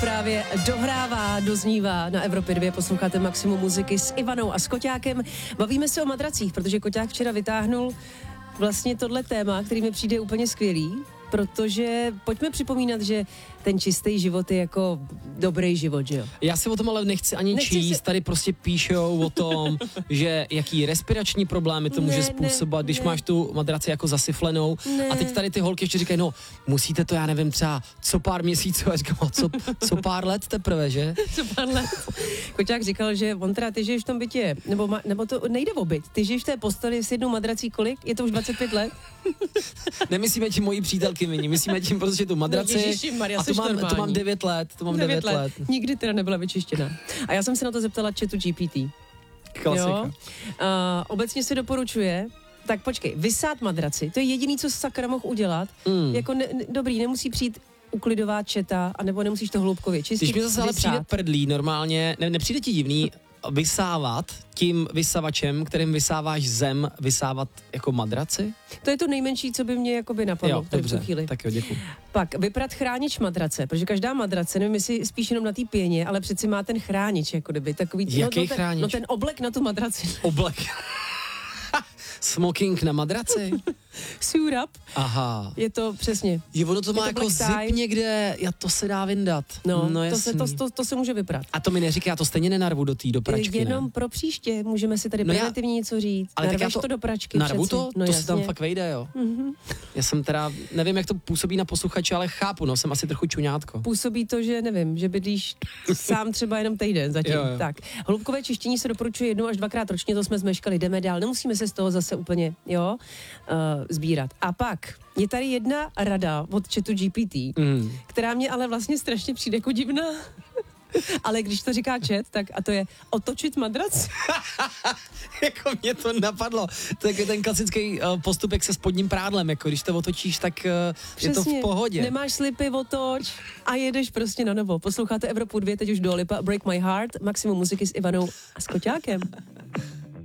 právě dohrává, doznívá na Evropě 2. Posloucháte Maximum muziky s Ivanou a s Koťákem. Bavíme se o madracích, protože Koťák včera vytáhnul vlastně tohle téma, který mi přijde úplně skvělý, protože pojďme připomínat, že ten čistý život je jako dobrý život, že jo? Já si o tom ale nechci ani číst, tady prostě píšou o tom, že jaký respirační problémy to může způsobovat, když máš tu madraci jako zasyflenou. A teď tady ty holky ještě říkají, no musíte to, já nevím, třeba co pár měsíců, a říkám, co pár let teprve, že? Co pár let. Koťák říkal, že on teda, ty žiješ v tom bytě, nebo to nejde o byt, ty žiješ v té posteli s jednou madrací kolik? Je to už 25 let? Nemyslíme tím mojí přítelky, myslíme tím prostě tu madraci. Maria, to mám 9 let. To mám 9 let. Nikdy teda nebyla vyčištěna. A já jsem se na to zeptala chatu GPT. Klasika. Obecně se doporučuje, tak počkej, vysát madraci, to je jediný, co sakra mohl udělat. Jako dobrý, nemusí přijít uklidová četa, anebo nemusíš to hloubkově čistit. Když mi zase ale přijde prdlí normálně, nepřijde ti divný vysávat tím vysavačem, kterým vysáváš zem, vysávat jako madraci? To je to nejmenší, co by mě jakoby napadlo. Jo, dobře, chvíli. Tak jo, děkuji. Pak vyprat chránič madrace, protože každá madrace, nevím, jestli spíš jenom na té pěně, ale přeci má ten chránič, jako kdyby takový. Jaký chránič? No ten oblek na tu madraci. Oblek. Smoking na madraci? Surap. Aha. Je to přesně. Je ono to má jako zip někde, to se dá vyndat. No to se může vyprat. A to mi neříká, já to stejně nenarvu do pračky, jenom ne? Pro příště, můžeme si tady preventivně něco říct. Ale tak to do pračky. Narvu přeci. to? To se tam fakt vejde, jo? Mm-hmm. Já jsem teda, nevím, jak to působí na posluchače, ale chápu, jsem asi trochu čuňátko. Působí to, že nevím, že bydlíš sám třeba jenom týden zatím. Jo. Tak, hloubkové čištění se doporučuje 1 až 2krát ročně, to jsme zmeškali, jdeme dál, nemusíme se z toho zase úplně, sbírat. A pak je tady jedna rada od chatu GPT, která mě ale vlastně strašně přijde jako divná. Ale když to říká chat, tak a to je otočit madrac. Jako mě to napadlo. To je ten klasický postup, jak se spodním prádlem, jako když to otočíš, tak je to v pohodě. Nemáš slipy, otoč a jedeš prostě na novo. Posloucháte Evropu 2, teď už Dua Lipa, Break My Heart, Maximum muziky s Ivanou a s Koťákem.